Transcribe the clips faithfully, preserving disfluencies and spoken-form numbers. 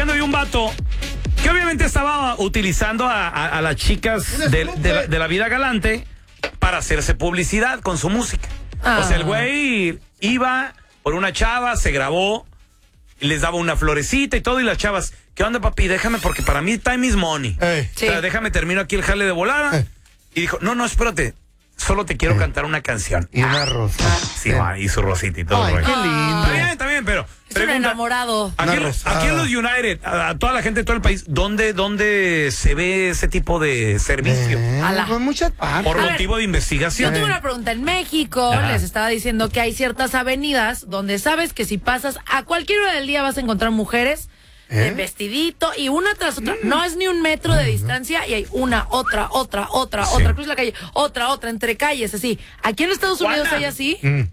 platicando de un vato que obviamente estaba utilizando a, a, a las chicas de, de, la, de la vida galante para hacerse publicidad con su música. Ah. O sea, el güey iba por una chava, se grabó, y les daba una florecita y todo, y las chavas, ¿qué onda, papi? Déjame, porque para mí time is money. Hey. Sí. O sea, déjame, termino aquí el jale de volada. Hey. Y dijo, no, no, espérate, solo te quiero hey. cantar una canción. Y una rosa. Sí, sí. Va, y su rosita y todo. Ay, qué lindo. Está bien, está bien, pero... Es pregunta, un enamorado. Aquí, aquí en los United, a, a toda la gente de todo el país, ¿dónde, dónde se ve ese tipo de servicio? Eh, pues muchas partes. Por a motivo ver, de investigación. Yo tengo una pregunta. En México Ajá. les estaba diciendo que hay ciertas avenidas donde sabes que si pasas a cualquier hora del día vas a encontrar mujeres ¿Eh? en vestidito y una tras otra. Mm. No es ni un metro de distancia y hay una, otra, otra, otra, sí. otra. Cruz la calle, otra, otra, entre calles, así. ¿Aquí en Estados Unidos Juana. hay así? Mm.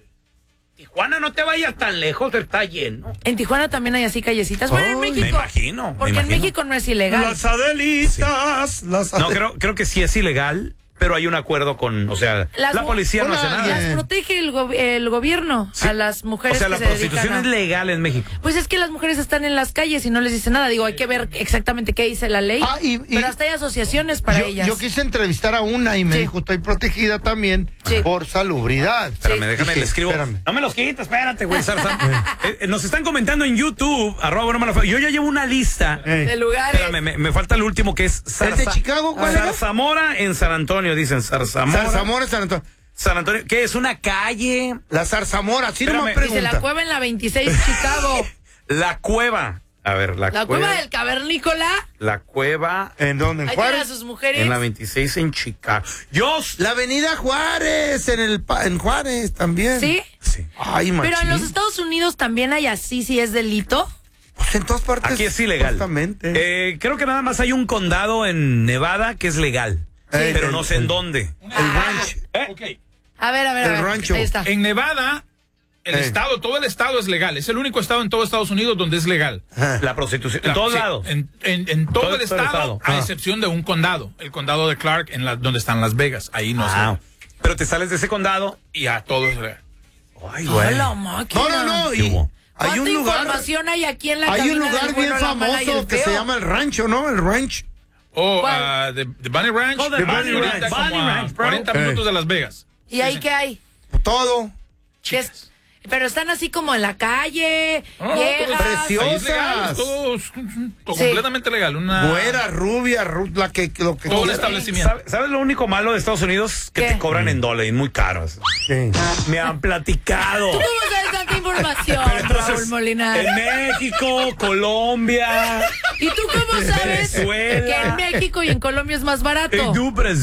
Tijuana, no te vayas tan lejos, está lleno. En Tijuana también hay así callecitas. Bueno, en México. Me imagino. Porque me imagino. en México no es ilegal. Las Adelitas. Sí. Las Adelitas. No, creo, creo que sí es ilegal, pero hay un acuerdo con, o sea, las, la Policía una, Nacional. Las protege el, go el gobierno sí. a las mujeres. O sea, que la se prostitución a... es legal en México. Pues es que las mujeres están en las calles y no les dice nada. Digo, hay que ver exactamente qué dice la ley. Ah, y, y, pero hasta hay asociaciones para yo, ellas. Yo quise entrevistar a una y me sí. dijo, estoy protegida también sí. por salubridad. Espérame, sí. déjame, Dije, le escribo. Espérame. No me los quites, espérate, güey. eh, nos están comentando en YouTube, arroba broma la fa- Yo ya llevo una lista eh. de lugares. Espérame, me, me falta el último que es Zarza- ¿El de Chicago? ¿Cuál era? Zarzamora en San Antonio, dicen Zarzamora. Zarzamora en San Antonio. San Antonio, ¿qué es una calle? La Zarzamora, sí no me Dice pregunta. la cueva en la veintiséis, Chicago. La cueva. A ver, la, la cueva. cueva del cavernícola. La cueva. ¿En dónde? ¿En Ahí Juárez? a sus mujeres. En la veintiséis en Chicago. Dios. La avenida Juárez, en el en Juárez también. ¿Sí? Sí. Ay, machín. Pero en los Estados Unidos también hay así, si es delito. Pues en todas partes. Aquí es ilegal. Justamente. Eh, creo que nada más hay un condado en Nevada que es legal. Sí. Pero el, no sé el, en dónde. El ranch. ¿Eh? Okay. A ver, a ver, el a ver. rancho. Ahí está. En Nevada, el eh. estado, todo el estado es legal. Es el único estado en todo Estados Unidos donde es legal. La prostitución. La, en todos sí, lados. En, en, en todo, todo el estado, estado. a ah. excepción de un condado. El condado de Clark, en la, donde están Las Vegas. Ahí no ah. sé. Pero te sales de ese condado y a todo es legal. Ay, güey. Ay, la máquina. No, no, no. Y hay un lugar. Información hay aquí en la Hay un lugar del bien bueno, famoso que se llama el rancho, ¿no? El ranch. Oh, uh, the, the Bunny Ranch. Oh, the Bunny Ranch. Como Bunny Ranch, bro. cuarenta minutos hey. de Las Vegas. ¿Y ahí qué hay? Todo. ¿Qué es? Pero están así como en la calle, oh, viejas. Preciosas. Todo, todo sí. completamente legal. Una... Güera, rubia, ru la que, lo que todo el quiera. establecimiento. ¿Sabes, ¿Sabes lo único malo de Estados Unidos? Que ¿Qué? te cobran en dólares, muy caros. Sí. Me han platicado. ¿Tú cómo sabes tanta información, entonces, Raúl Molina? En México, Colombia. ¿Y tú cómo sabes Venezuela. que en México y en Colombia es más barato? En